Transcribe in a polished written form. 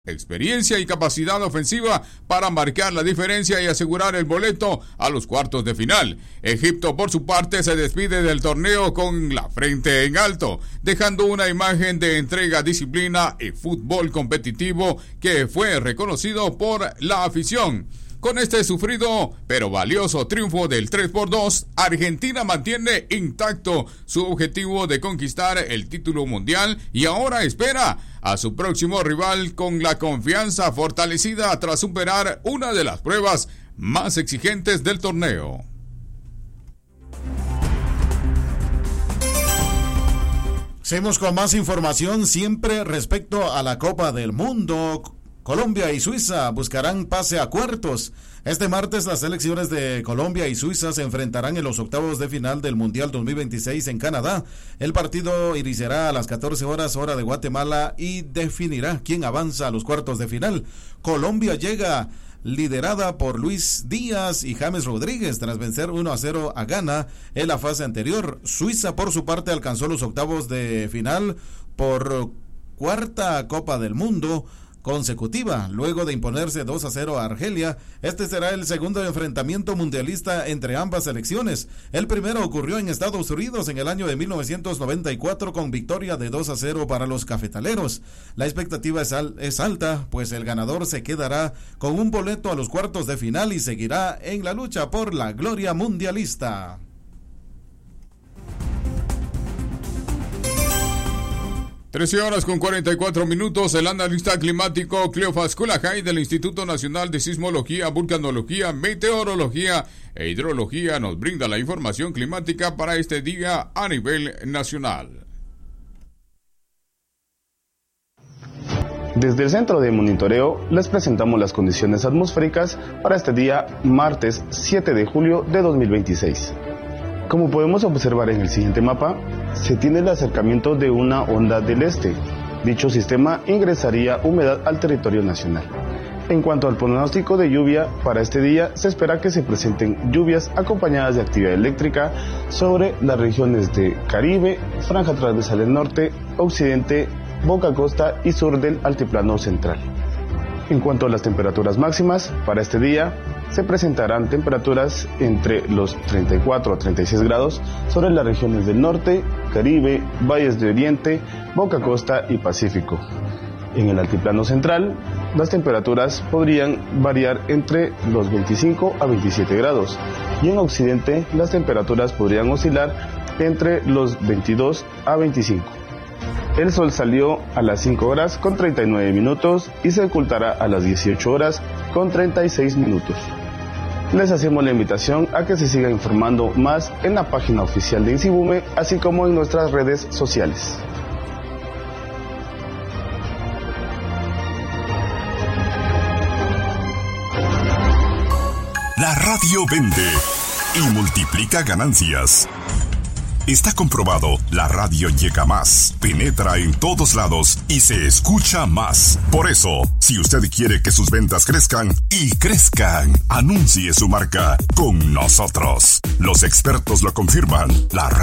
experiencia y capacidad ofensiva para marcar la diferencia y asegurar el boleto a los cuartos de final. Egipto, por su parte, se despide del torneo con la frente en alto, dejando una imagen de entrega, disciplina y fútbol competitivo que fue reconocido por la afición. Con este sufrido pero valioso triunfo del 3-2, Argentina mantiene intacto su objetivo de conquistar el título mundial y ahora espera a su próximo rival con la confianza fortalecida tras superar una de las pruebas más exigentes del torneo. Seguimos con más información siempre respecto a la Copa del Mundo. Colombia y Suiza buscarán pase a cuartos. Este martes las selecciones de Colombia y Suiza se enfrentarán en los octavos de final del Mundial 2026 en Canadá. El partido iniciará a las 14 horas hora de Guatemala y definirá quién avanza a los cuartos de final. Colombia llega liderada por Luis Díaz y James Rodríguez tras vencer 1-0 a Ghana en la fase anterior. Suiza, por su parte, alcanzó los octavos de final por cuarta Copa del Mundo consecutiva, luego de imponerse 2-0 a Argelia. Este será el segundo enfrentamiento mundialista entre ambas selecciones. El primero ocurrió en Estados Unidos en el año de 1994 con victoria de 2-0 para los cafetaleros. La expectativa es alta, pues el ganador se quedará con un boleto a los cuartos de final y seguirá en la lucha por la gloria mundialista. 13:44. El analista climático Cleofas Culajay del Instituto Nacional de Sismología, Vulcanología, Meteorología e Hidrología nos brinda la información climática para este día a nivel nacional. Desde el Centro de Monitoreo les presentamos las condiciones atmosféricas para este día martes 7 de julio de 2026. Como podemos observar en el siguiente mapa, se tiene el acercamiento de una onda del este. Dicho sistema ingresaría humedad al territorio nacional. En cuanto al pronóstico de lluvia, para este día se espera que se presenten lluvias acompañadas de actividad eléctrica sobre las regiones de Caribe, franja transversal del norte, occidente, boca costa y sur del altiplano central. En cuanto a las temperaturas máximas, para este día se presentarán temperaturas entre los 34 a 36 grados sobre las regiones del norte, Caribe, valles de Oriente, Boca Costa y Pacífico. En el altiplano central, las temperaturas podrían variar entre los 25 a 27 grados y en Occidente las temperaturas podrían oscilar entre los 22 a 25. El sol salió a las 5 horas con 39 minutos y se ocultará a las 18 horas con 36 minutos. Les hacemos la invitación a que se siga informando más en la página oficial de INSIBUME, así como en nuestras redes sociales. La radio vende y multiplica ganancias. Está comprobado, la radio llega más, penetra en todos lados y se escucha más. Por eso, si usted quiere que sus ventas crezcan y crezcan, anuncie su marca con nosotros. Los expertos lo confirman. La